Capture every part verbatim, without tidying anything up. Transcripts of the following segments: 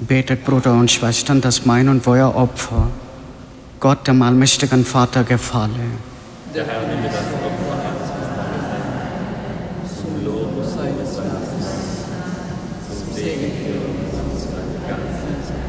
Betet, Brüder und Schwestern, dass mein und euer Opfer Gott, dem allmächtigen Vater, gefalle. Der Herr nehme das Opfer an, zum Lob seines Namens, zum Segen für uns und seine ganze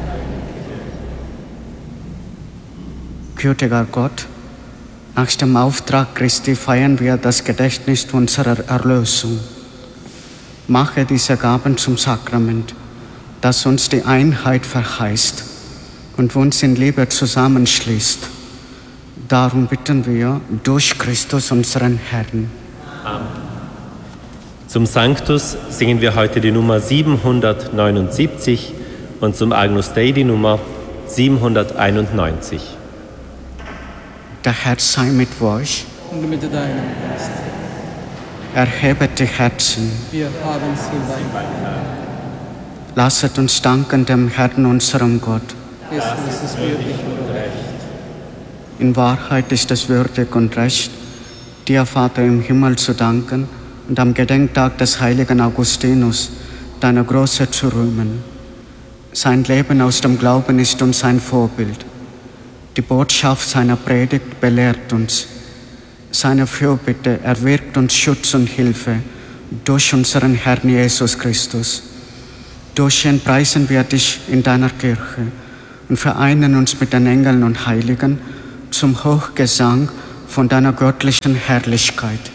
Kirche. Gütiger Gott, nach dem Auftrag Christi feiern wir das Gedächtnis unserer Erlösung. Mache diese Gaben zum Sakrament, das uns die Einheit verheißt und uns in Liebe zusammenschließt. Darum bitten wir durch Christus, unseren Herrn. Amen. Zum Sanctus singen wir heute die Nummer siebenhundertneunundsiebzig und zum Agnus Dei die Nummer siebenhunderteinundneunzig. Der Herr sei mit euch. Und mit deinem Geist. Erhebet die Herzen. Wir haben sie bei dir. Lasset uns danken dem Herrn, unserem Gott. Es ist würdig und recht. In Wahrheit ist es würdig und recht, dir, Vater im Himmel, zu danken und am Gedenktag des heiligen Augustinus deine Größe zu rühmen. Sein Leben aus dem Glauben ist uns ein Vorbild. Die Botschaft seiner Predigt belehrt uns. Seine Fürbitte erwirkt uns Schutz und Hilfe durch unseren Herrn Jesus Christus. Durch ihn preisen wir dich in deiner Kirche und vereinen uns mit den Engeln und Heiligen zum Hochgesang von deiner göttlichen Herrlichkeit.